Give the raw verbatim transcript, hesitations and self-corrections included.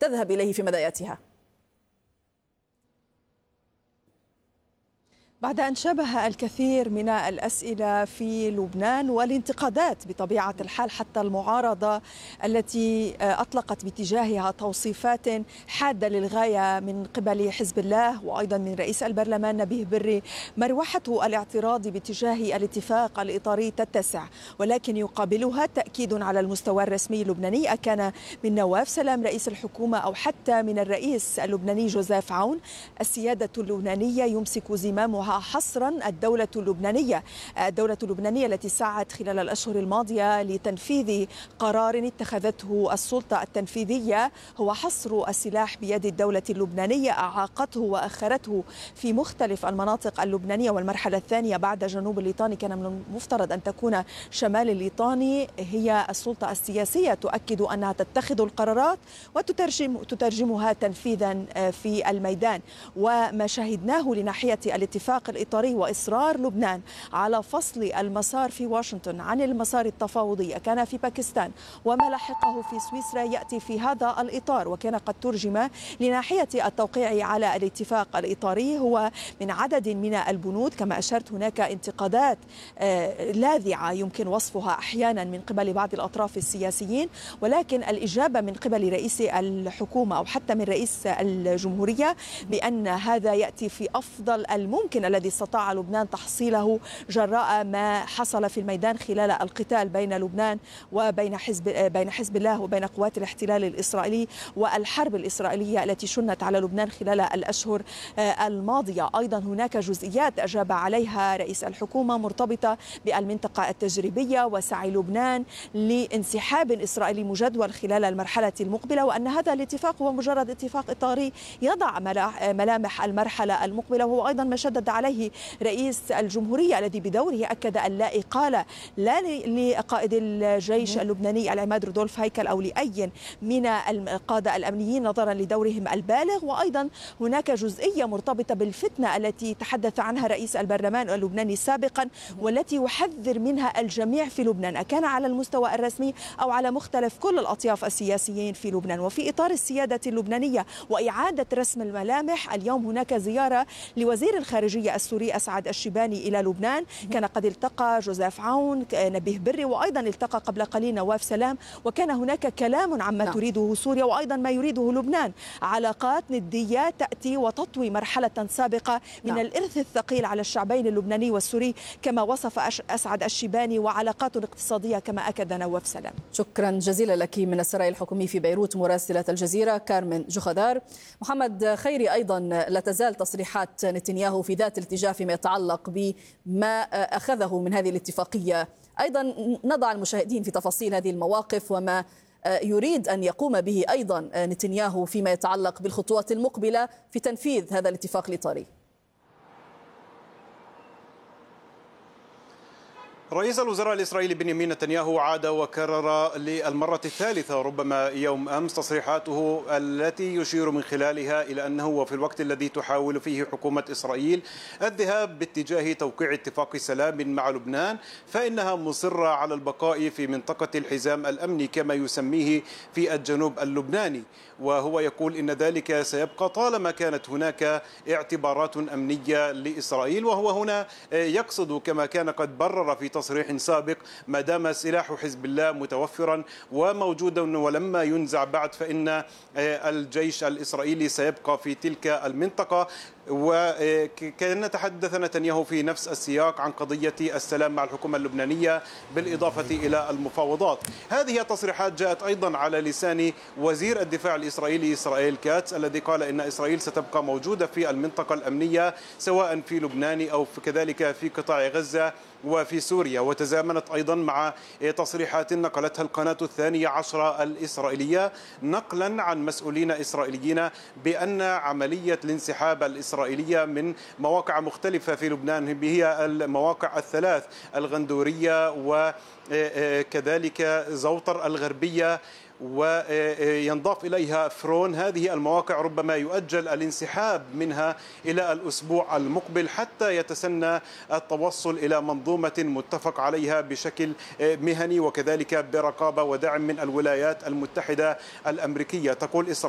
تذهب إليه في مداياتها؟ بعد أن شبه الكثير من الأسئلة في لبنان والانتقادات بطبيعة الحال، حتى المعارضة التي أطلقت باتجاهها توصيفات حادة للغاية من قبل حزب الله وأيضا من رئيس البرلمان نبيه بري، مروحة الاعتراض باتجاه الاتفاق الإطاري تتسع، ولكن يقابلها تأكيد على المستوى الرسمي اللبناني، أكان من نواف سلام رئيس الحكومة أو حتى من الرئيس اللبناني جوزيف عون. السيادة اللبنانية يمسك زمامها حصرا الدولة اللبنانية الدولة اللبنانية التي سعت خلال الأشهر الماضية لتنفيذ قرار اتخذته السلطة التنفيذية، هو حصر السلاح بيد الدولة اللبنانية، أعاقته وأخرته في مختلف المناطق اللبنانية. والمرحلة الثانية بعد جنوب الليطاني كان من المفترض أن تكون شمال الليطاني، هي السلطة السياسية تؤكد أنها تتخذ القرارات وتترجم تترجمها تنفيذا في الميدان. وما شهدناه لناحية الاتفاق الإطاري وإصرار لبنان على فصل المسار في واشنطن عن المسار التفاوضي كان في باكستان وما لحقه في سويسرا يأتي في هذا الإطار، وكان قد ترجم لناحية التوقيع على الاتفاق الإطاري هو من عدد من البنود. كما أشرت هناك انتقادات لاذعة يمكن وصفها أحيانا من قبل بعض الأطراف السياسيين، ولكن الإجابة من قبل رئيس الحكومة أو حتى من رئيس الجمهورية بأن هذا يأتي في أفضل الممكن الذي استطاع لبنان تحصيله جراء ما حصل في الميدان خلال القتال بين لبنان وبين حزب بين حزب الله وبين قوات الاحتلال الإسرائيلي والحرب الإسرائيلية التي شنت على لبنان خلال الأشهر الماضية. أيضا هناك جزئيات أجاب عليها رئيس الحكومة مرتبطة بالمنطقة التجريبية وسعي لبنان لانسحاب إسرائيلي مجدول خلال المرحلة المقبلة، وأن هذا الاتفاق هو مجرد اتفاق إطاري يضع ملامح المرحلة المقبلة. وهو أيضا ما شدد عليه رئيس الجمهورية الذي بدوره أكد أن لا إقالة لا لقائد الجيش اللبناني العماد رودولف هيكل أو لأي من القادة الأمنيين نظرا لدورهم البالغ. وأيضا هناك جزئية مرتبطة بالفتنة التي تحدث عنها رئيس البرلمان اللبناني سابقا والتي يحذر منها الجميع في لبنان، أكان على المستوى الرسمي أو على مختلف كل الأطياف السياسيين في لبنان. وفي إطار السيادة اللبنانية وإعادة رسم الملامح، اليوم هناك زيارة لوزير الخارجية السوري أسعد الشيباني إلى لبنان، كان قد التقى جوزيف عون نبيه بري وأيضا التقى قبل قليل نواف سلام، وكان هناك كلام عما نعم. تريده سوريا وأيضا ما يريده لبنان، علاقات ندية تأتي وتطوي مرحلة سابقة من نعم. الإرث الثقيل على الشعبين اللبناني والسوري كما وصف أسعد الشيباني، وعلاقات اقتصادية كما أكد نواف سلام. شكرا جزيلا لك من السراي الحكومي في بيروت مراسلة الجزيرة كارمن جخدار. محمد خيري، أيضا لا تزال تصريحات نتنياهو في ذات الاتجاه فيما يتعلق بما أخذه من هذه الاتفاقية، أيضا نضع المشاهدين في تفاصيل هذه المواقف وما يريد أن يقوم به أيضا نتنياهو فيما يتعلق بالخطوات المقبلة في تنفيذ هذا الاتفاق الإطاري. رئيس الوزراء الإسرائيلي بنيامين نتنياهو عاد وكرر للمرة الثالثة ربما يوم أمس تصريحاته التي يشير من خلالها إلى أنه وفي الوقت الذي تحاول فيه حكومة إسرائيل الذهاب باتجاه توقيع اتفاق سلام مع لبنان، فإنها مصرة على البقاء في منطقة الحزام الأمني كما يسميه في الجنوب اللبناني. وهو يقول إن ذلك سيبقى طالما كانت هناك اعتبارات أمنية لإسرائيل. وهو هنا يقصد كما كان قد برر في تصريح سابق ما دام سلاح حزب الله متوفرا وموجودا ولما ينزع بعد فإن الجيش الإسرائيلي سيبقى في تلك المنطقة. وكان تحدث نتنياهو في نفس السياق عن قضية السلام مع الحكومة اللبنانية بالإضافة إلى المفاوضات. هذه التصريحات جاءت أيضا على لسان وزير الدفاع الإسرائيلي إسرائيل كاتس الذي قال إن إسرائيل ستبقى موجودة في المنطقة الأمنية سواء في لبنان أو كذلك في قطاع غزة وفي سوريا. وتزامنت أيضا مع تصريحات نقلتها القناة الثانية عشرة الإسرائيلية نقلا عن مسؤولين إسرائيليين بأن عملية الانسحاب الإسرائيلية من مواقع مختلفة في لبنان هي المواقع الثلاث الغندورية وكذلك زوطر الغربية وينضاف إليها فرون، هذه المواقع ربما يؤجل الانسحاب منها إلى الأسبوع المقبل حتى يتسنى التوصل إلى منظومة متفق عليها بشكل مهني وكذلك برقابة ودعم من الولايات المتحدة الأمريكية. تقول إسرائيل